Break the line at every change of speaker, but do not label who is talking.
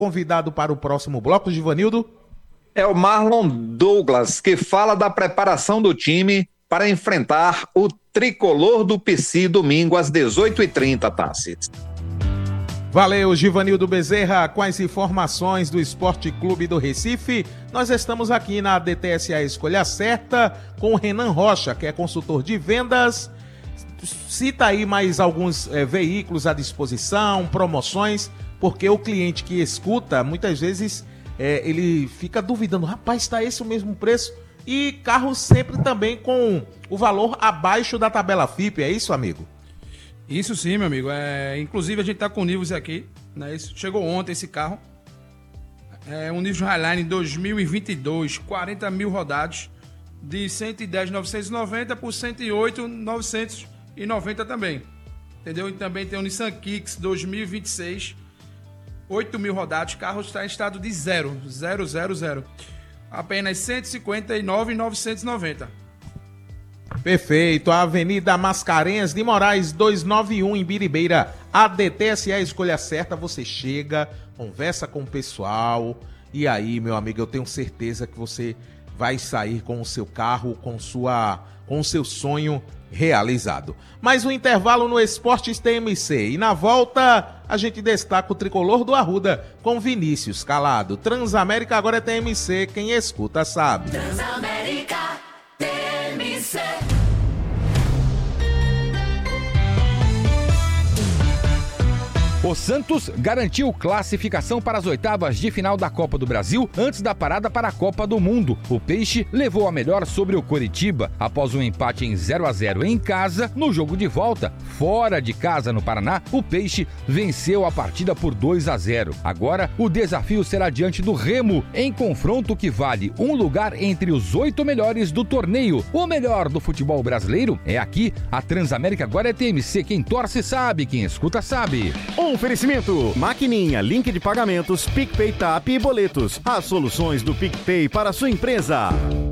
Convidado para o próximo bloco, Givanildo?
É o Marlon Douglas, que fala da preparação do time para enfrentar o Tricolor do PC domingo às 18h30, Tassi.
Valeu, Givanildo Bezerra, com as informações do Esporte Clube do Recife. Nós estamos aqui na DTSA Escolha Certa com o Renan Rocha, que é consultor de vendas. Cita aí mais alguns veículos à disposição, promoções, porque o cliente que escuta, muitas vezes, ele fica duvidando, rapaz, está esse o mesmo preço? E carros sempre também com o valor abaixo da tabela FIPE, é isso, amigo?
Isso sim, meu amigo. Inclusive a gente está com o Nivus aqui, né? Chegou ontem esse carro. É um Nivus Highline 2022, 40 mil rodados, de 110.990 por 108.990 também. Entendeu? E também tem o Nissan Kicks 2026, 8 mil rodados, carro está em estado de 0. Apenas 159.990.
Perfeito, a Avenida Mascarenhas de Moraes 291 em Biribeira. A DTSA Escolha Certa, você chega, conversa com o pessoal e aí, meu amigo, eu tenho certeza que você vai sair com o seu carro, com o seu sonho realizado. Mais um intervalo no Esportes TMC e na volta a gente destaca o Tricolor do Arruda com Vinícius Calado. Transamérica agora é TMC, quem escuta sabe.
Transamérica TMC.
O Santos garantiu classificação para as oitavas de final da Copa do Brasil antes da parada para a Copa do Mundo. O Peixe levou a melhor sobre o Coritiba após um empate em 0-0 em casa. No jogo de volta, fora de casa no Paraná, o Peixe venceu a partida por 2-0. Agora, o desafio será diante do Remo, em confronto que vale um lugar entre os 8 melhores do torneio. O melhor do futebol brasileiro é aqui. A Transamérica agora é TMC. Quem torce sabe, quem escuta sabe.
Oferecimento, maquininha, link de pagamentos, PicPay, TAP e boletos. As soluções do PicPay para a sua empresa.